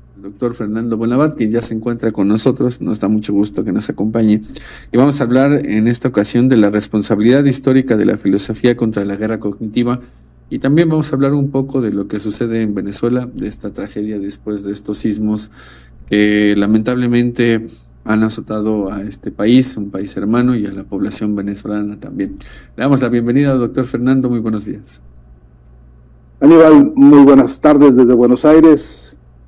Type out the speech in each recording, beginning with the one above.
el doctor Fernando Bonabат, quien ya se encuentra con nosotros. Nos da mucho gusto que nos acompañe. Y vamos a hablar en esta ocasión de la responsabilidad histórica de la filosofía contra la guerra cognitiva. Y también vamos a hablar un poco de lo que sucede en Venezuela, de esta tragedia después de estos sismos que lamentablemente han azotado a este país, un país hermano, y a la población venezolana también. Le damos la bienvenida al doctor Fernando. Muy buenos días. Aníbal, muy buenas tardes desde Buenos Aires.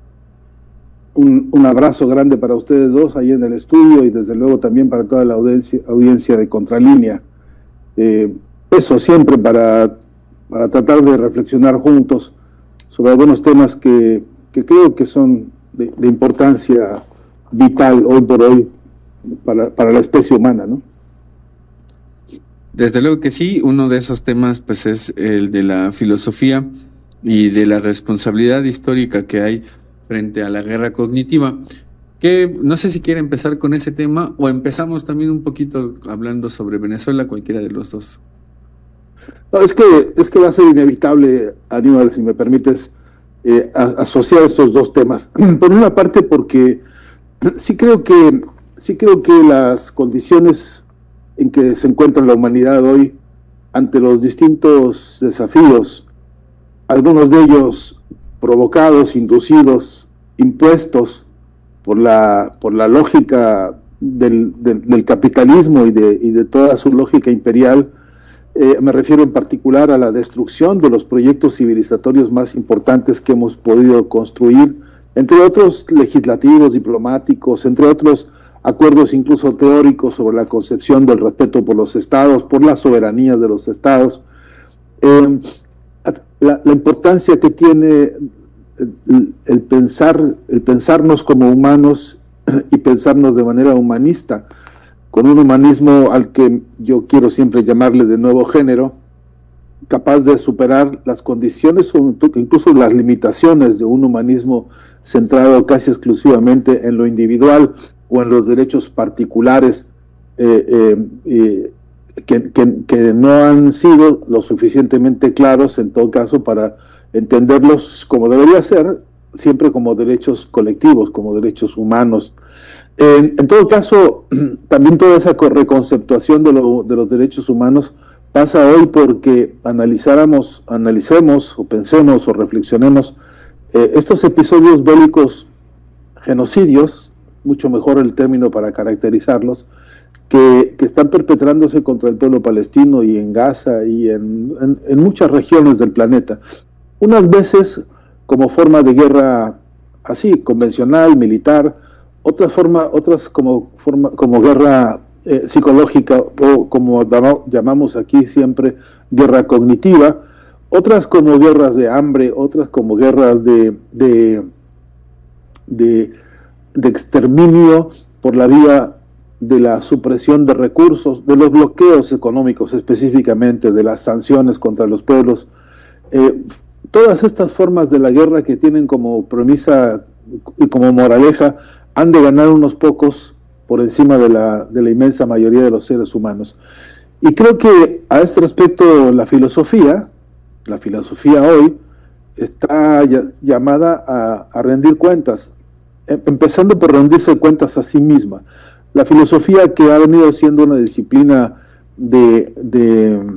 Un abrazo grande para ustedes dos ahí en el estudio y desde luego también para toda la audiencia de Contralínea. Eso siempre para tratar de reflexionar juntos sobre algunos temas que creo que son de importancia vital hoy por hoy para la especie humana, ¿no? Desde luego que sí. Uno de esos temas pues es el de la filosofía y de la responsabilidad histórica que hay frente a la guerra cognitiva, que no sé si quiere empezar con ese tema o empezamos también un poquito hablando sobre Venezuela, cualquiera de los dos. No, es que va a ser inevitable, Aníbal, si me permites, asociar estos dos temas. Por una parte, porque sí creo que las condiciones en que se encuentra la humanidad hoy ante los distintos desafíos, algunos de ellos provocados, inducidos, impuestos por la lógica del capitalismo y de toda su lógica imperial. Me refiero en particular a la destrucción de los proyectos civilizatorios más importantes que hemos podido construir, entre otros legislativos, diplomáticos, entre otros acuerdos incluso teóricos sobre la concepción del respeto por los estados, por la soberanía de los estados, la importancia que tiene el pensarnos como humanos y pensarnos de manera humanista, con un humanismo al que yo quiero siempre llamarle de nuevo género, capaz de superar las condiciones o incluso las limitaciones de un humanismo centrado casi exclusivamente en lo individual o en los derechos particulares que no han sido lo suficientemente claros en todo caso para entenderlos como debería ser, siempre como derechos colectivos, como derechos humanos. En todo caso, también toda esa reconceptuación de los derechos humanos pasa hoy porque analicemos o pensemos o reflexionemos estos episodios bélicos, genocidios, mucho mejor el término para caracterizarlos, que están perpetrándose contra el pueblo palestino y en Gaza y en muchas regiones del planeta. Unas veces como forma de guerra así, convencional, militar, otras como guerra psicológica o como llamamos aquí siempre guerra cognitiva, otras como guerras de hambre, otras como guerras de exterminio por la vía de la supresión de recursos, de los bloqueos económicos específicamente, de las sanciones contra los pueblos. Todas estas formas de la guerra que tienen como premisa y como moraleja han de ganar unos pocos por encima de la inmensa mayoría de los seres humanos. Y creo que a este respecto la filosofía hoy está llamada a rendir cuentas, empezando por rendirse cuentas a sí misma. La filosofía, que ha venido siendo una disciplina desde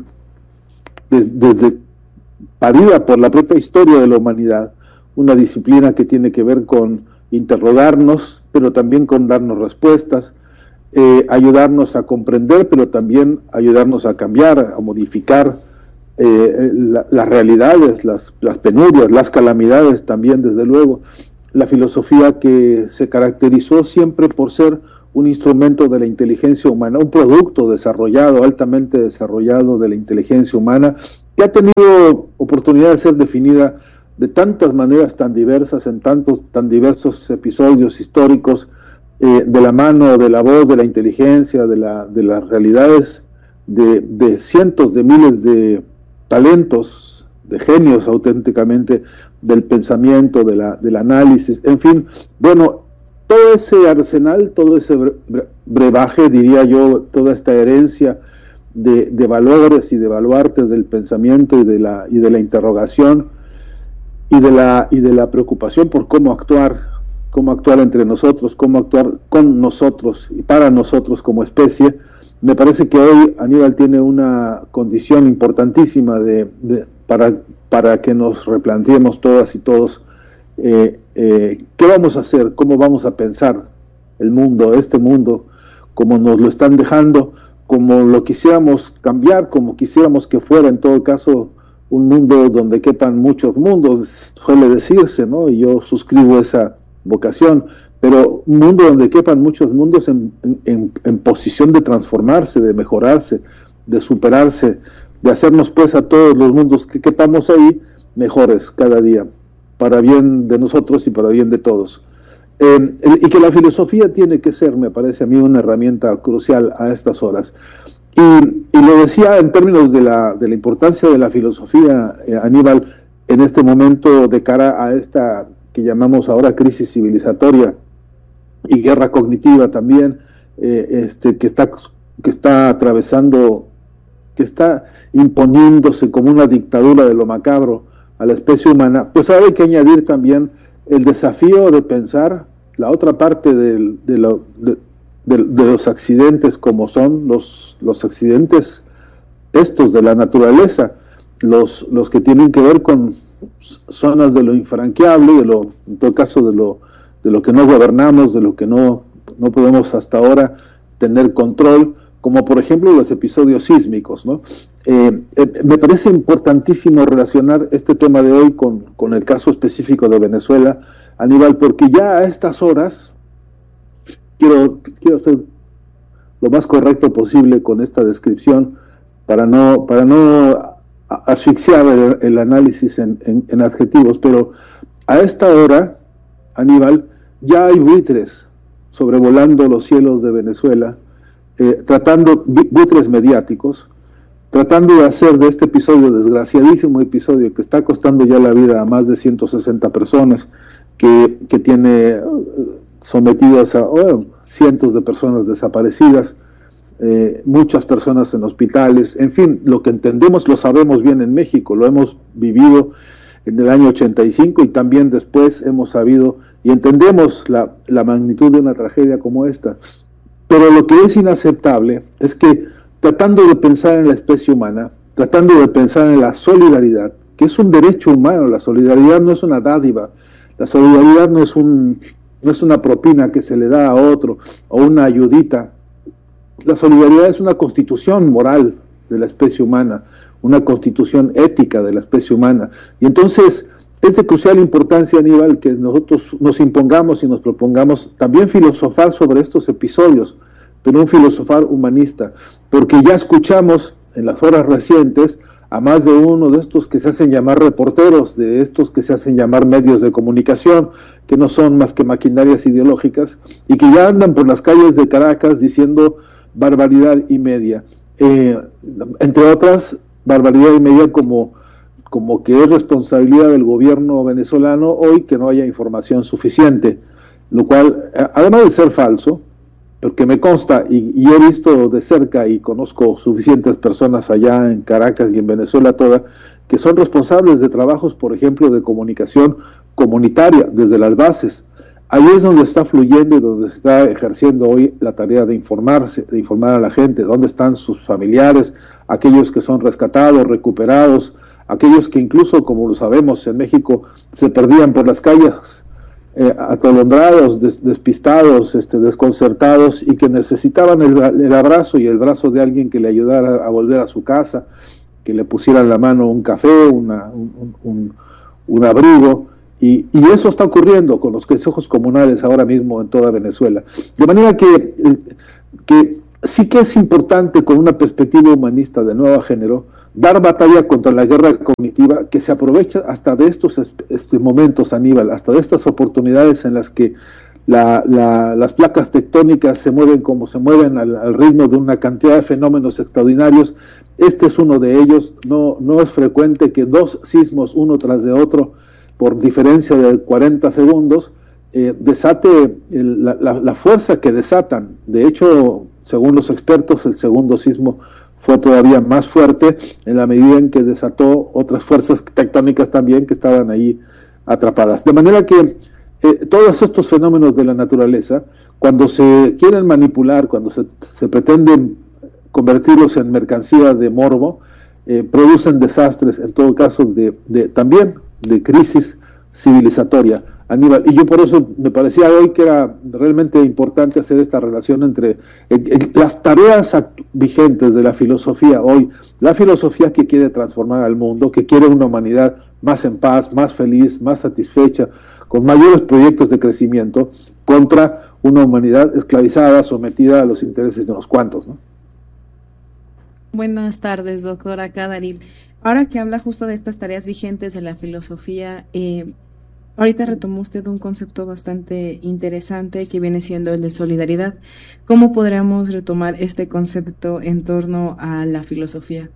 parida por la propia historia de la humanidad, una disciplina que tiene que ver con interrogarnos, pero también con darnos respuestas, ayudarnos a comprender, pero también ayudarnos a cambiar, a modificar las realidades, las penurias, las calamidades también, desde luego. La filosofía que se caracterizó siempre por ser un instrumento de la inteligencia humana, un producto desarrollado, altamente desarrollado de la inteligencia humana, que ha tenido oportunidad de ser definida de tantas maneras tan diversas, en tan diversos episodios históricos, de la mano, de la voz, de la inteligencia, de las realidades, de cientos de miles de talentos, de genios auténticamente, del pensamiento, del análisis, en fin. Bueno, todo ese arsenal, todo ese brebaje, diría yo, toda esta herencia de valores y de baluartes del pensamiento y de la interrogación y de la preocupación por cómo actuar cómo actuar entre nosotros, cómo actuar con nosotros y para nosotros como especie. Me parece que hoy Aníbal tiene una condición importantísima para que nos replanteemos todas y todos qué vamos a hacer, cómo vamos a pensar el mundo, este mundo, como nos lo están dejando, como lo quisiéramos cambiar, como quisiéramos que fuera en todo caso un mundo donde quepan muchos mundos, suele decirse, ¿no? Y yo suscribo esa vocación, pero un mundo donde quepan muchos mundos en posición de transformarse, de mejorarse, de superarse, de hacernos pues a todos los mundos que quepamos ahí mejores cada día, para bien de nosotros y para bien de todos. Y que la filosofía tiene que ser, me parece a mí, una herramienta crucial a estas horas. Y lo decía en términos de la importancia de la filosofía, Aníbal, en este momento de cara a esta que llamamos ahora crisis civilizatoria y guerra cognitiva también, que está atravesando, que está imponiéndose como una dictadura de lo macabro a la especie humana. Pues ahora hay que añadir también el desafío de pensar la otra parte de los accidentes, como son los accidentes estos de la naturaleza, los que tienen que ver con zonas de lo infranqueable, en todo caso de lo que no gobernamos, de lo que no podemos hasta ahora tener control, como por ejemplo los episodios sísmicos, ¿no? Me parece importantísimo relacionar este tema de hoy con el caso específico de Venezuela, Aníbal, porque ya a estas horas quiero ser lo más correcto posible con esta descripción para no asfixiar el análisis en adjetivos, pero a esta hora, Aníbal, ya hay buitres sobrevolando los cielos de Venezuela, buitres mediáticos, tratando de hacer de este episodio, desgraciadísimo episodio que está costando ya la vida a más de 160 personas, que tiene sometidas a cientos de personas desaparecidas, muchas personas en hospitales, en fin, lo que entendemos lo sabemos bien en México, lo hemos vivido en el año 85 y también después hemos sabido y entendemos la magnitud de una tragedia como esta. Pero lo que es inaceptable es que tratando de pensar en la especie humana, tratando de pensar en la solidaridad, que es un derecho humano, la solidaridad no es una dádiva, la solidaridad no es una propina que se le da a otro o una ayudita. La solidaridad es una constitución moral de la especie humana, una constitución ética de la especie humana. Y entonces es de crucial importancia, Aníbal, que nosotros nos impongamos y nos propongamos también filosofar sobre estos episodios, pero un filosofar humanista, porque ya escuchamos en las horas recientes a más de uno de estos que se hacen llamar reporteros, de estos que se hacen llamar medios de comunicación, que no son más que maquinarias ideológicas, y que ya andan por las calles de Caracas diciendo barbaridad y media, entre otras, barbaridad y media como que es responsabilidad del gobierno venezolano hoy que no haya información suficiente, lo cual, además de ser falso, porque me consta y he visto de cerca y conozco suficientes personas allá en Caracas y en Venezuela toda, que son responsables de trabajos, por ejemplo, de comunicación comunitaria desde las bases. Ahí es donde está fluyendo y donde se está ejerciendo hoy la tarea de informarse, de informar a la gente, dónde están sus familiares, aquellos que son rescatados, recuperados, aquellos que incluso, como lo sabemos en México, se perdían por las calles, atolondrados, despistados, desconcertados, y que necesitaban el abrazo y el brazo de alguien que le ayudara a volver a su casa, que le pusiera en la mano un café, un abrigo, y eso está ocurriendo con los consejos comunales ahora mismo en toda Venezuela. De manera que sí que es importante, con una perspectiva humanista de nuevo género, dar batalla contra la guerra cognitiva, que se aprovecha hasta de estos momentos, Aníbal, hasta de estas oportunidades en las que las placas tectónicas se mueven como se mueven al ritmo de una cantidad de fenómenos extraordinarios. Este es uno de ellos. No es frecuente que dos sismos uno tras de otro, por diferencia de 40 segundos, desate la fuerza que desatan. De hecho, según los expertos, el segundo sismo fue todavía más fuerte en la medida en que desató otras fuerzas tectónicas también que estaban ahí atrapadas. De manera que todos estos fenómenos de la naturaleza, cuando se quieren manipular, cuando se pretenden convertirlos en mercancía de morbo, producen desastres, en todo caso, también de crisis civilizatoria. Aníbal, y yo por eso me parecía hoy que era realmente importante hacer esta relación entre las tareas vigentes de la filosofía hoy, la filosofía que quiere transformar al mundo, que quiere una humanidad más en paz, más feliz, más satisfecha, con mayores proyectos de crecimiento, contra una humanidad esclavizada, sometida a los intereses de unos cuantos, ¿no? Buenas tardes, doctora Kadaril. Ahora que habla justo de estas tareas vigentes de la filosofía, ahorita retomó usted un concepto bastante interesante que viene siendo el de solidaridad. ¿Cómo podríamos retomar este concepto en torno a la filosofía?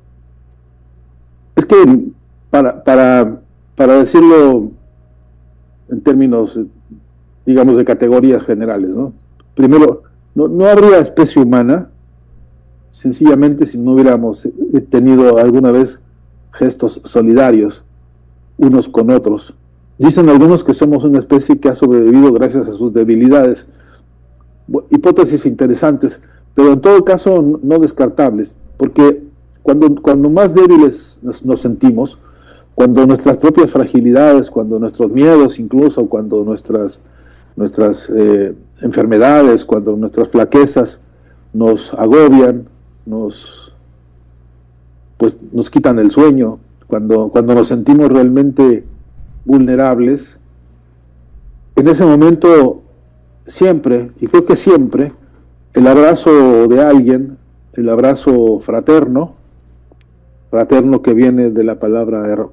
Es que para decirlo en términos, digamos, de categorías generales, ¿no? Primero, no habría especie humana sencillamente si no hubiéramos tenido alguna vez gestos solidarios unos con otros. Dicen algunos que somos una especie que ha sobrevivido gracias a sus debilidades. Hipótesis interesantes, pero en todo caso no descartables, porque cuando más débiles nos sentimos, cuando nuestras propias fragilidades, cuando nuestros miedos incluso, cuando nuestras enfermedades, cuando nuestras flaquezas nos agobian, nos quitan el sueño, cuando nos sentimos realmente vulnerables, en ese momento siempre, y creo que siempre, el abrazo de alguien, el abrazo fraterno que viene de la palabra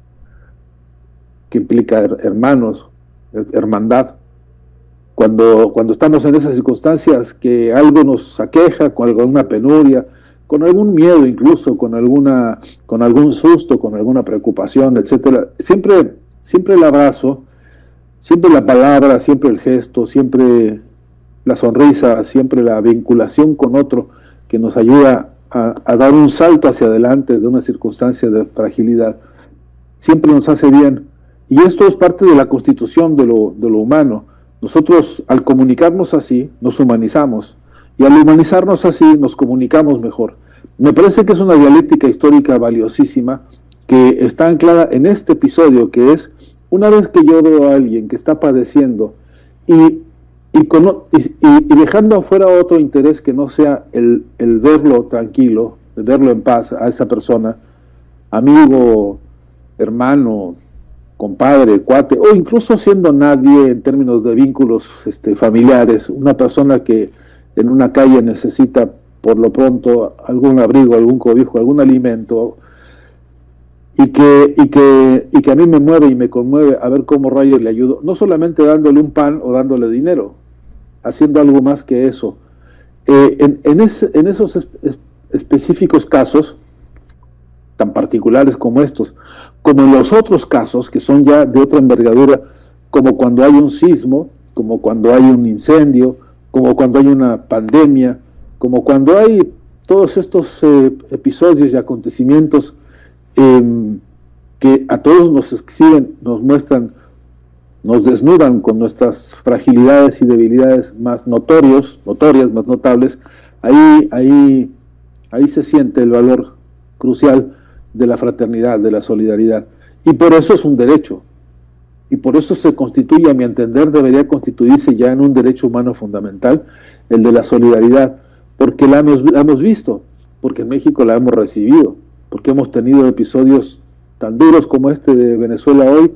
que implica hermanos, hermandad, cuando estamos en esas circunstancias que algo nos aqueja, con alguna penuria, con algún miedo incluso, con algún susto, con alguna preocupación, etcétera, siempre el abrazo, siempre la palabra, siempre el gesto, siempre la sonrisa, siempre la vinculación con otro que nos ayuda a dar un salto hacia adelante de una circunstancia de fragilidad, siempre nos hace bien. Y esto es parte de la constitución de lo humano. Nosotros, al comunicarnos así, nos humanizamos, y al humanizarnos así, nos comunicamos mejor. Me parece que es una dialéctica histórica valiosísima que está anclada en este episodio, que es, una vez que yo veo a alguien que está padeciendo y dejando afuera otro interés que no sea el verlo tranquilo, el verlo en paz a esa persona, amigo, hermano, compadre, cuate, o incluso siendo nadie en términos de vínculos familiares, una persona que en una calle necesita por lo pronto algún abrigo, algún cobijo, algún alimento, y que a mí me mueve y me conmueve a ver cómo rayos le ayudo, no solamente dándole un pan o dándole dinero, haciendo algo más que eso. En esos específicos casos, tan particulares como estos, como en los otros casos que son ya de otra envergadura, como cuando hay un sismo, como cuando hay un incendio, como cuando hay una pandemia, como cuando hay todos estos episodios y acontecimientos que a todos nos exhiben, nos muestran, nos desnudan con nuestras fragilidades y debilidades más notorias, más notables. Ahí se siente el valor crucial de la fraternidad, de la solidaridad, y por eso es un derecho, y por eso se constituye, a mi entender, debería constituirse ya en un derecho humano fundamental, el de la solidaridad, porque la hemos visto, porque en México la hemos recibido, porque hemos tenido episodios tan duros como este de Venezuela hoy,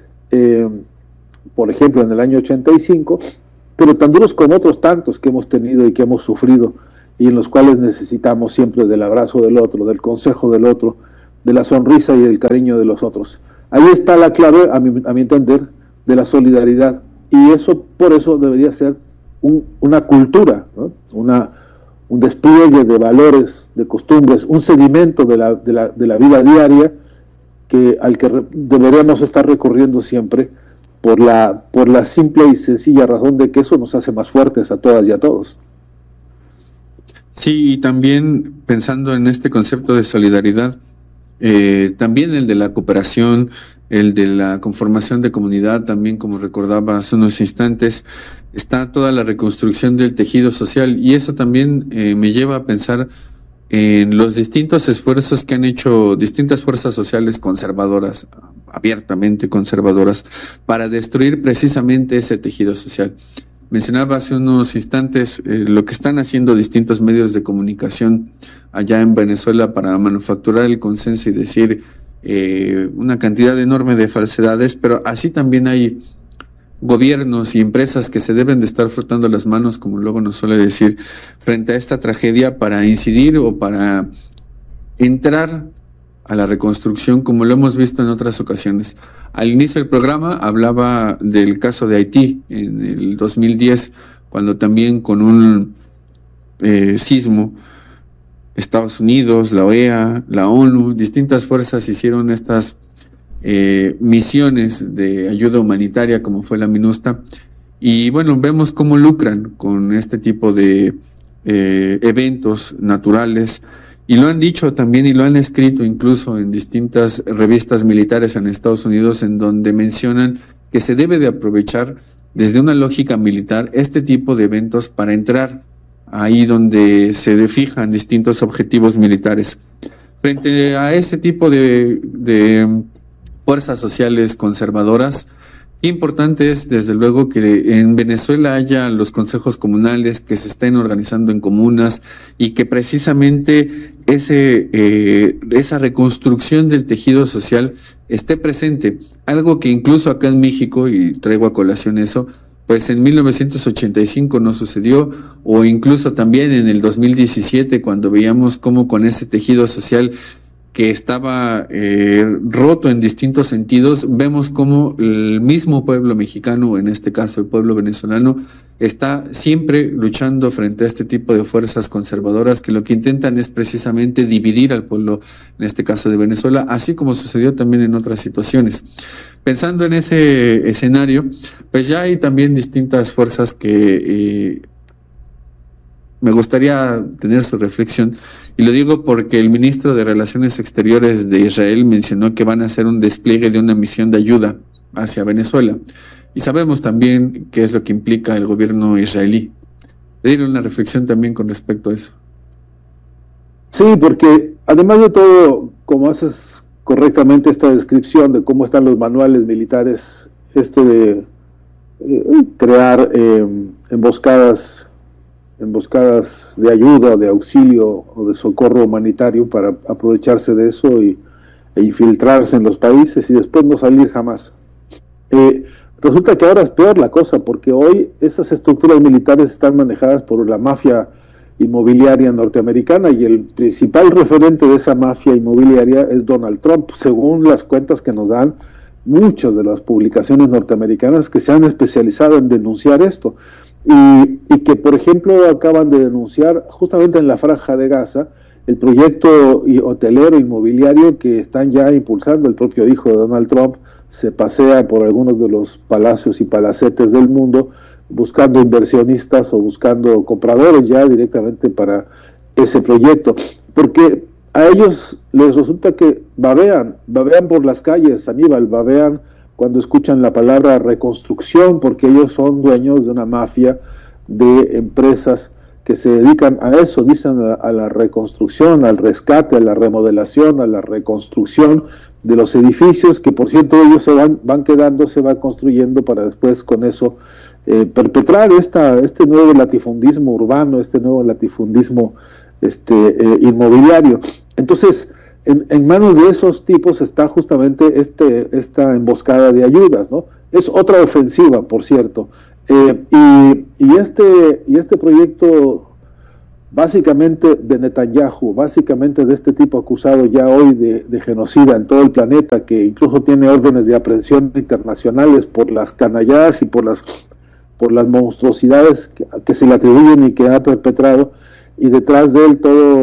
por ejemplo en el año 85, pero tan duros como otros tantos que hemos tenido y que hemos sufrido, y en los cuales necesitamos siempre del abrazo del otro, del consejo del otro, de la sonrisa y del cariño de los otros. Ahí está la clave, a mi entender, de la solidaridad, y eso, por eso debería ser una cultura, ¿no? Un despliegue de valores, de costumbres, un sedimento de la vida diaria al que deberíamos estar recurriendo siempre por la simple y sencilla razón de que eso nos hace más fuertes a todas y a todos. Sí, y también pensando en este concepto de solidaridad, también el de la cooperación, el de la conformación de comunidad, también como recordaba hace unos instantes, está toda la reconstrucción del tejido social, y eso también me lleva a pensar en los distintos esfuerzos que han hecho distintas fuerzas sociales conservadoras, abiertamente conservadoras, para destruir precisamente ese tejido social. Mencionaba hace unos instantes lo que están haciendo distintos medios de comunicación allá en Venezuela para manufacturar el consenso y decir una cantidad enorme de falsedades, pero así también hay gobiernos y empresas que se deben de estar frotando las manos, como luego nos suele decir, frente a esta tragedia para incidir o para entrar a la reconstrucción, como lo hemos visto en otras ocasiones. Al inicio del programa hablaba del caso de Haití en el 2010, cuando también con un sismo, Estados Unidos, la OEA, la ONU, distintas fuerzas hicieron estas misiones de ayuda humanitaria, como fue la MINUSTA, y bueno, vemos cómo lucran con este tipo de eventos naturales, y lo han dicho también y lo han escrito incluso en distintas revistas militares en Estados Unidos, en donde mencionan que se debe de aprovechar desde una lógica militar este tipo de eventos para entrar ahí donde se fijan distintos objetivos militares. Frente a ese tipo de fuerzas sociales conservadoras, qué importante es desde luego que en Venezuela haya los consejos comunales que se estén organizando en comunas y que precisamente esa reconstrucción del tejido social esté presente, algo que incluso acá en México, y traigo a colación eso, pues en 1985 no sucedió, o incluso también en el 2017, cuando veíamos cómo con ese tejido social que estaba roto en distintos sentidos, vemos cómo el mismo pueblo mexicano, en este caso el pueblo venezolano, está siempre luchando frente a este tipo de fuerzas conservadoras que lo que intentan es precisamente dividir al pueblo, en este caso de Venezuela, así como sucedió también en otras situaciones. Pensando en ese escenario, pues ya hay también distintas fuerzas que me gustaría tener su reflexión, y lo digo porque el ministro de Relaciones Exteriores de Israel mencionó que van a hacer un despliegue de una misión de ayuda hacia Venezuela, y sabemos también qué es lo que implica el gobierno israelí. Pedir una reflexión también con respecto a eso. Sí, porque además de todo, como haces correctamente esta descripción de cómo están los manuales militares, de crear emboscadas de ayuda, de auxilio o de socorro humanitario para aprovecharse de eso e infiltrarse en los países y después no salir jamás. Resulta que ahora es peor la cosa, porque hoy esas estructuras militares están manejadas por la mafia inmobiliaria norteamericana, y el principal referente de esa mafia inmobiliaria es Donald Trump, según las cuentas que nos dan muchas de las publicaciones norteamericanas que se han especializado en denunciar esto. Y que, por ejemplo, acaban de denunciar justamente en la Franja de Gaza el proyecto hotelero inmobiliario que están ya impulsando. El propio hijo de Donald Trump se pasea por algunos de los palacios y palacetes del mundo buscando inversionistas o buscando compradores ya directamente para ese proyecto, porque a ellos les resulta que babean por las calles, Aníbal, babean cuando escuchan la palabra reconstrucción, porque ellos son dueños de una mafia de empresas que se dedican a eso, dicen a la reconstrucción, al rescate, a la remodelación, a la reconstrucción de los edificios, que por cierto ellos se van quedando, se van construyendo para después con eso perpetrar este nuevo latifundismo urbano, este nuevo latifundismo inmobiliario. Entonces, en manos de esos tipos está justamente esta emboscada de ayudas, ¿no? Es otra ofensiva, por cierto. Y este proyecto básicamente de Netanyahu, básicamente de este tipo acusado ya hoy de genocida en todo el planeta, que incluso tiene órdenes de aprehensión internacionales por las canalladas y por las monstruosidades que se le atribuyen y que ha perpetrado, y detrás de él todo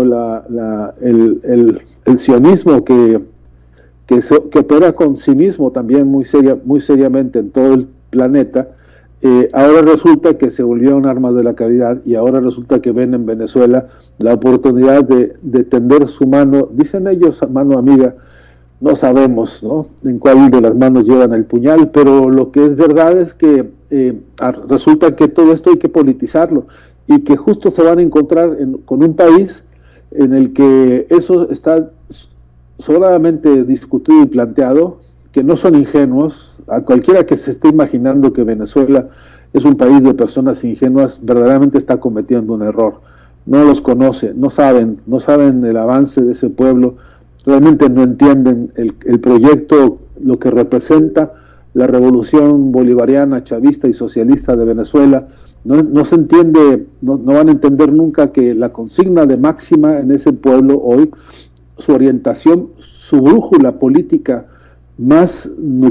el sionismo que opera con cinismo también muy seriamente en todo el planeta. Ahora resulta que se volvieron armas de la caridad, y ahora resulta que ven en Venezuela la oportunidad de tender su mano, dicen ellos, mano amiga, no sabemos, ¿no?, en cuál de las manos llevan el puñal, pero lo que es verdad es que resulta que todo esto hay que politizarlo y que justo se van a encontrar con un país en el que eso está sobradamente discutido y planteado, que no son ingenuos. A cualquiera que se esté imaginando que Venezuela es un país de personas ingenuas, verdaderamente está cometiendo un error. No los conoce, no saben el avance de ese pueblo, realmente no entienden el proyecto, lo que representa la revolución bolivariana, chavista y socialista de Venezuela. No se entiende, no van a entender nunca que la consigna de máxima en ese pueblo hoy, su orientación, su brújula política más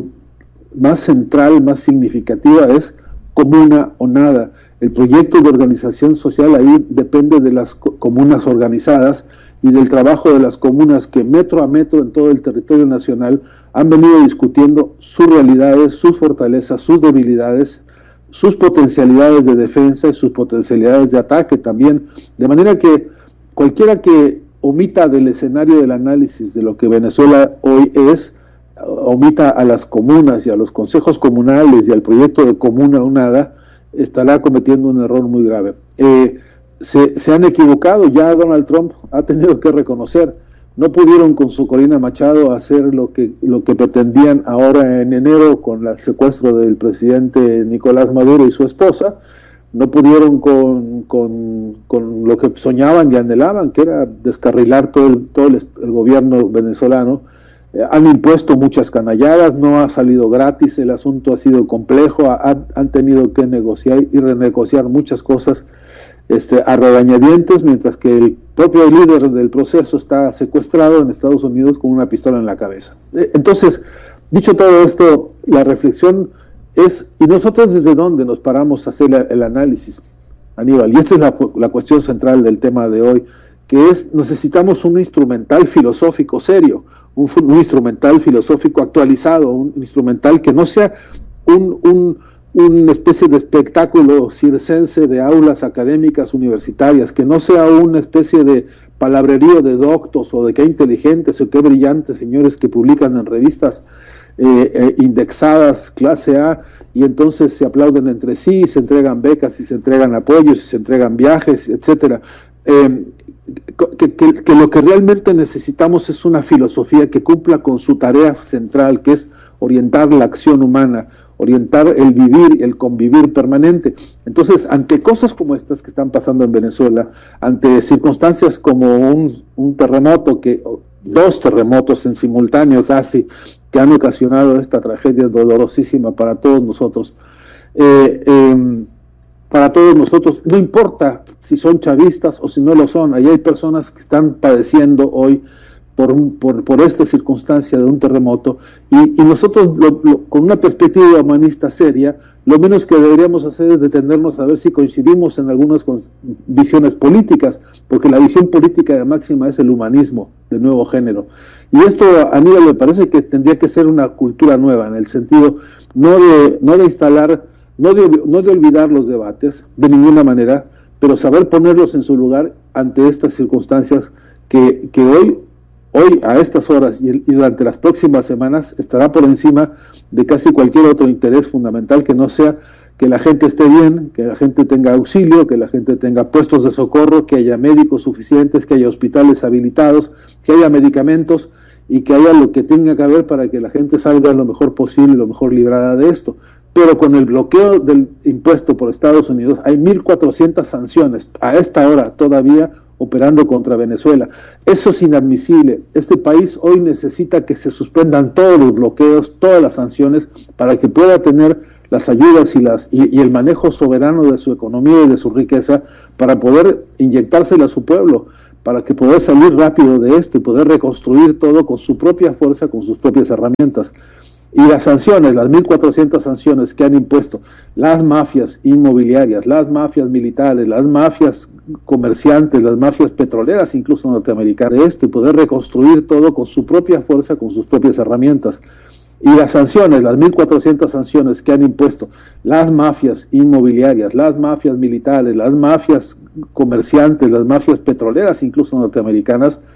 central, más significativa es comuna o nada. El proyecto de organización social ahí depende de las comunas organizadas y del trabajo de las comunas que metro a metro en todo el territorio nacional han venido discutiendo sus realidades, sus fortalezas, sus debilidades, sus potencialidades de defensa y sus potencialidades de ataque también, de manera que cualquiera que omita del escenario del análisis de lo que Venezuela hoy es, omita a las comunas y a los consejos comunales y al proyecto de comuna o nada, estará cometiendo un error muy grave. Se han equivocado, ya Donald Trump ha tenido que reconocer, no pudieron con su Corina Machado hacer lo que pretendían ahora en enero con el secuestro del presidente Nicolás Maduro y su esposa, no pudieron con lo que soñaban y anhelaban, que era descarrilar todo el gobierno venezolano. Han impuesto muchas canalladas, no ha salido gratis, el asunto ha sido complejo, han tenido que negociar y renegociar muchas cosas a regañadientes, mientras que el propio líder del proceso está secuestrado en Estados Unidos con una pistola en la cabeza. Entonces, dicho todo esto, la reflexión es, ¿y nosotros desde dónde nos paramos a hacer el análisis, Aníbal? Y esta es la cuestión central del tema de hoy, que es, necesitamos un instrumental filosófico serio, un instrumental filosófico actualizado, un instrumental que no sea una especie de espectáculo circense de aulas académicas universitarias, que no sea una especie de palabrerío de doctos o de qué inteligentes o qué brillantes señores que publican en revistas indexadas clase A y entonces se aplauden entre sí, y se entregan becas y se entregan apoyos y se entregan viajes, etcétera. Que lo que realmente necesitamos es una filosofía que cumpla con su tarea central, que es orientar la acción humana, orientar el vivir, el convivir permanente. Entonces, ante cosas como estas que están pasando en Venezuela, ante circunstancias como un terremoto, dos terremotos en simultáneo casi, que han ocasionado esta tragedia dolorosísima para todos nosotros, no importa si son chavistas o si no lo son, ahí hay personas que están padeciendo hoy por esta circunstancia de un terremoto, y nosotros con una perspectiva humanista seria, lo menos que deberíamos hacer es detenernos a ver si coincidimos en algunas visiones políticas, porque la visión política de máxima es el humanismo de nuevo género, y esto a mí me parece que tendría que ser una cultura nueva, en el sentido no de instalar, no de olvidar los debates de ninguna manera, pero saber ponerlos en su lugar ante estas circunstancias que hoy a estas horas y durante las próximas semanas estará por encima de casi cualquier otro interés fundamental que no sea que la gente esté bien, que la gente tenga auxilio, que la gente tenga puestos de socorro, que haya médicos suficientes, que haya hospitales habilitados, que haya medicamentos y que haya lo que tenga que haber para que la gente salga lo mejor posible y lo mejor librada de esto. Pero con el bloqueo del impuesto por Estados Unidos hay 1.400 sanciones a esta hora todavía operando contra Venezuela. Eso es inadmisible. Este país hoy necesita que se suspendan todos los bloqueos, todas las sanciones, para que pueda tener las ayudas y el manejo soberano de su economía y de su riqueza, para poder inyectársela a su pueblo, para que poder salir rápido de esto y poder reconstruir todo con su propia fuerza, con sus propias herramientas. Y las sanciones, las 1.400 sanciones que han impuesto las mafias inmobiliarias, las mafias militares, las mafias comerciantes, las mafias petroleras, incluso norteamericanas, de esto, y poder reconstruir todo con su propia fuerza, con sus propias herramientas. Y las sanciones, las 1.400 sanciones que han impuesto las mafias inmobiliarias, las mafias militares, las mafias comerciantes, las mafias petroleras, incluso norteamericanas,